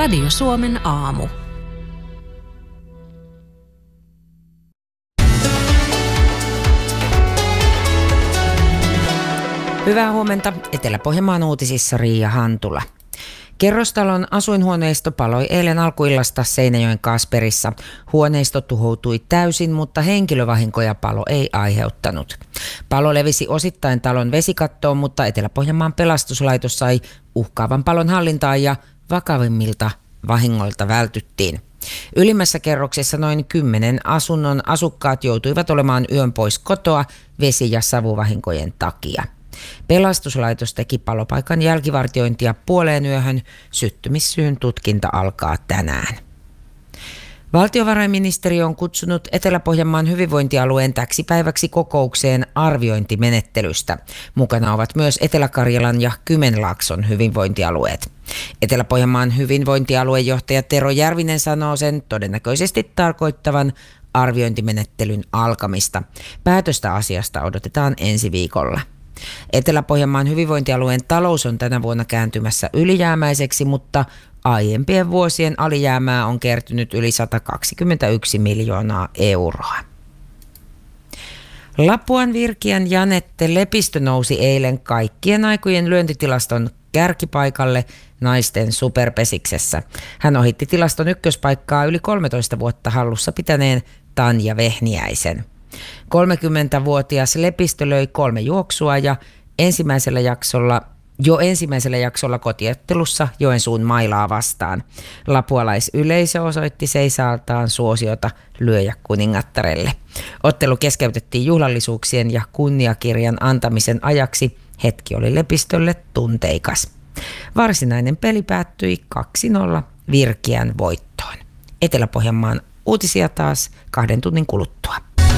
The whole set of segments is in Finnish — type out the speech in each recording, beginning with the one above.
Radio Suomen aamu. Hyvää huomenta. Etelä-Pohjanmaan uutisissa Riia Hantula. Kerrostalon asuinhuoneisto paloi eilen alkuillasta Seinäjoen Kasperissa. Huoneisto tuhoutui täysin, mutta henkilövahinkoja palo ei aiheuttanut. Palo levisi osittain talon vesikattoon, mutta Etelä-Pohjanmaan pelastuslaitos sai uhkaavan palon hallintaan ja vakavimmilta vahingoilta vältyttiin. Ylimmässä kerroksessa noin 10 asunnon asukkaat joutuivat olemaan yön pois kotoa vesi- ja savuvahinkojen takia. Pelastuslaitos teki palopaikan jälkivartiointia puoleen yöhön. Syttymissyyn tutkinta alkaa tänään. Valtiovarainministeriö on kutsunut Etelä-Pohjanmaan hyvinvointialueen täksi päiväksi kokoukseen arviointimenettelystä. Mukana ovat myös Etelä-Karjalan ja Kymenlaakson hyvinvointialueet. Etelä-Pohjanmaan hyvinvointialuejohtaja Tero Järvinen sanoo sen todennäköisesti tarkoittavan arviointimenettelyn alkamista. Päätöstä asiasta odotetaan ensi viikolla. Etelä-Pohjanmaan hyvinvointialueen talous on tänä vuonna kääntymässä ylijäämäiseksi, mutta aiempien vuosien alijäämää on kertynyt yli 121 miljoonaa euroa. Lapuan Virkian Janette Lepistö nousi eilen kaikkien aikojen lyöntitilaston kärkipaikalle naisten superpesiksessä. Hän ohitti tilaston ykköspaikkaa yli 13 vuotta hallussa pitäneen Tanja Vehniäisen. 30-vuotias Lepistö löi 3 juoksua ja ensimmäisellä jaksolla kotiottelussa Joensuun Mailaa vastaan. Lapualaisyleisö osoitti seisaaltaan suosiota lyöjäkuningattarelle. Ottelu keskeytettiin juhlallisuuksien ja kunniakirjan antamisen ajaksi. Hetki oli Lepistölle tunteikas. Varsinainen peli päättyi 2-0 Virkiän voittoon. Etelä-Pohjanmaan uutisia taas 2 tunnin kuluttua.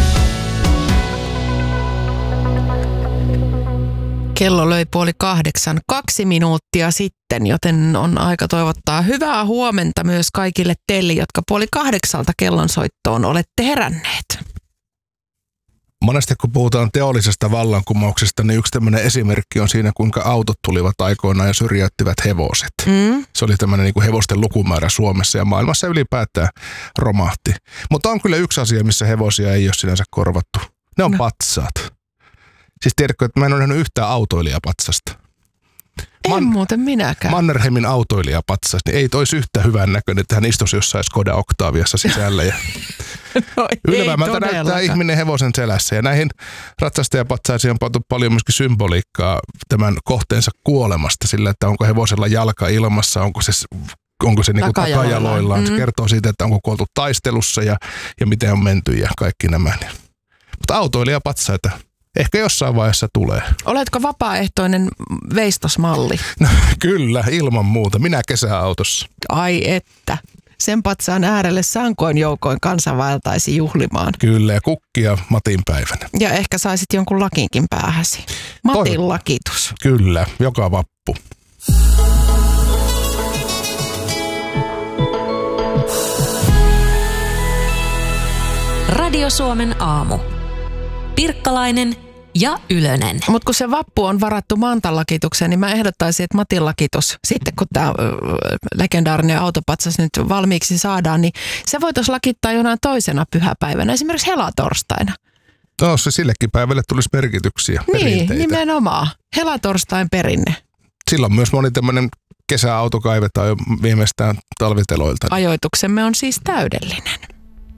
Kello löi 7:30, 2 minuuttia sitten, joten on aika toivottaa hyvää huomenta myös kaikille teille, jotka 7:30 kellonsoittoon olette heränneet. Monesti kun puhutaan teollisesta vallankumouksesta, niin yksi tämmöinen esimerkki on siinä, kuinka autot tulivat aikoinaan ja syrjäyttivät hevoset. Se oli tämmöinen niin kuin hevosten lukumäärä Suomessa ja maailmassa ylipäätään romahti. Mutta on kyllä yksi asia, missä hevosia ei ole sinänsä korvattu. Ne on patsaat. Siis tiedätkö, että mä en ole nähnyt yhtään autoilijapatsasta. En muuten minäkään. Mannerheimin autoilijapatsas, niin ei toisi yhtä hyvän näköinen, että hän istuisi jossain Skoda Octaviassa sisällä. Ja no, ylevältä näyttää ihminen hevosen selässä. Ja näihin ratsastajapatsaisiin on pantu paljon myöskin symboliikkaa tämän kohteensa kuolemasta sillä, että onko hevosella jalka ilmassa, onko se niin kuin takajaloillaan. Se kertoo siitä, että onko kuoltu taistelussa ja miten on menty ja kaikki nämä. Mutta autoilijapatsaita ehkä jossain vaiheessa tulee. Oletko vapaaehtoinen veistosmalli? No, kyllä, ilman muuta. Minä kesäautossa. Ai että. Sen patsaan äärelle sankoin joukoin kansa vaeltaisi juhlimaan. Kyllä, ja kukkia Matin päivänä. Ja ehkä saisit jonkun lakinkin päähäsi. Matin lakitus. Kyllä, joka vappu. Radio Suomen aamu. Pirkkalainen ja Ylönen. Mutta kun se vappu on varattu Mantan lakitukseen, niin mä ehdottaisin, että Matin lakitus, sitten kun tämä legendaarinen autopatsas nyt valmiiksi saadaan, niin se voitaisiin lakittaa jonain toisena pyhäpäivänä, esimerkiksi helatorstaina. No, se sillekin päivälle tulisi merkityksiä, perinteitä. Niin, nimenomaan. Helatorstain perinne. Silloin myös moni tämmöinen kesäauto kaivetaan jo viimeistään talviteloilta. Ajoituksemme on siis täydellinen.